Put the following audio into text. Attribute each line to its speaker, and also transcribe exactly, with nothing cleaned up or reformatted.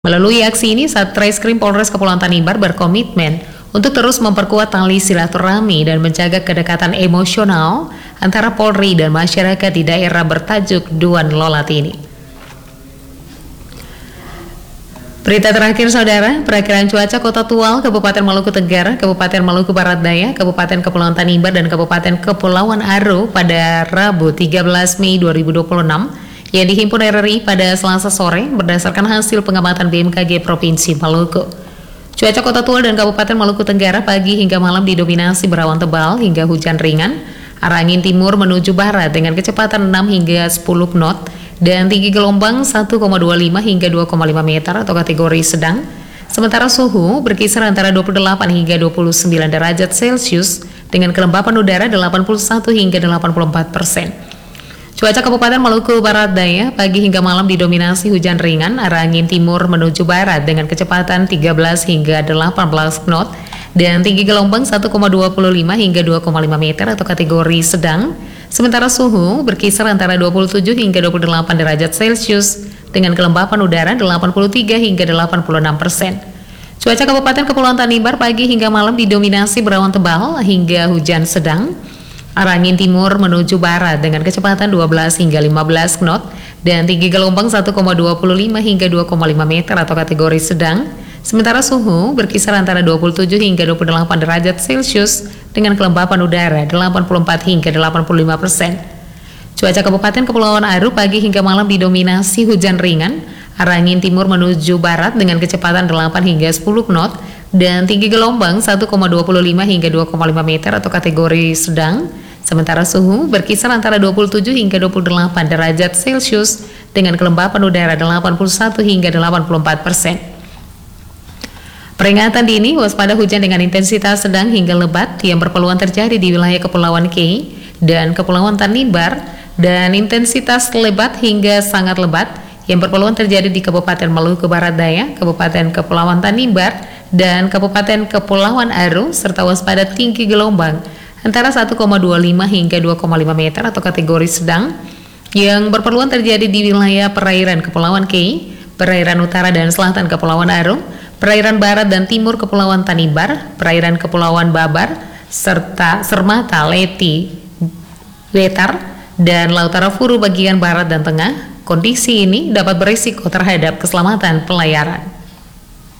Speaker 1: Melalui aksi ini, Satreskrim Polres Kepulauan Tanimbar berkomitmen untuk terus memperkuat tali silaturahmi dan menjaga kedekatan emosional antara Polri dan masyarakat di daerah bertajuk Duan Lolat ini. Berita terakhir, Saudara, perakiraan cuaca Kota Tual, Kabupaten Maluku Tenggara, Kabupaten Maluku Barat Daya, Kabupaten Kepulauan Tanimbar, dan Kabupaten Kepulauan Aro pada Rabu tiga belas Mei dua ribu dua puluh enam yang dihimpun R R I pada Selasa sore berdasarkan hasil pengamatan B M K G Provinsi Maluku. Cuaca Kota Tual dan Kabupaten Maluku Tenggara pagi hingga malam didominasi berawan tebal hingga hujan ringan, arah angin timur menuju barat dengan kecepatan enam hingga sepuluh knot dan tinggi gelombang satu koma dua lima hingga dua koma lima meter atau kategori sedang. Sementara suhu berkisar antara dua puluh delapan hingga dua puluh sembilan derajat Celcius dengan kelembapan udara delapan puluh satu hingga delapan puluh empat persen. Cuaca Kabupaten Maluku Barat Daya pagi hingga malam didominasi hujan ringan, arah angin timur menuju barat dengan kecepatan tiga belas hingga delapan belas knot dan tinggi gelombang satu koma dua lima hingga dua koma lima meter atau kategori sedang. Sementara suhu berkisar antara dua puluh tujuh hingga dua puluh delapan derajat Celcius dengan kelembapan udara delapan puluh tiga hingga delapan puluh enam persen. Cuaca Kabupaten Kepulauan Tanimbar pagi hingga malam didominasi berawan tebal hingga hujan sedang. Arah angin timur menuju barat dengan kecepatan dua belas hingga lima belas knot dan tinggi gelombang satu koma dua lima hingga dua koma lima meter atau kategori sedang. Sementara suhu berkisar antara dua puluh tujuh hingga dua puluh delapan derajat Celcius dengan kelembapan udara delapan puluh empat hingga delapan puluh lima persen. Cuaca Kabupaten Kepulauan Aro pagi hingga malam didominasi hujan ringan, arah angin timur menuju barat dengan kecepatan delapan hingga sepuluh knot dan tinggi gelombang satu koma dua lima hingga dua koma lima meter atau kategori sedang. Sementara suhu berkisar antara dua puluh tujuh hingga dua puluh delapan derajat Celcius dengan kelembapan udara delapan puluh satu hingga delapan puluh empat persen. Peringatan dini waspada hujan dengan intensitas sedang hingga lebat yang berpeluang terjadi di wilayah Kepulauan K dan Kepulauan Tanimbar dan intensitas lebat hingga sangat lebat yang berpeluang terjadi di Kabupaten Maluku Barat Daya, Kabupaten Kepulauan Tanimbar, dan Kabupaten Kepulauan Aro serta waspada tinggi gelombang antara satu koma dua lima hingga dua koma lima meter atau kategori sedang yang berpeluang terjadi di wilayah perairan Kepulauan K, perairan utara dan selatan Kepulauan Aro, perairan barat dan timur Kepulauan Tanimbar, perairan Kepulauan Babar, serta Sermata, Leti, Wetar, dan Laut Arafuru bagian barat dan tengah. Kondisi ini dapat berisiko terhadap keselamatan pelayaran.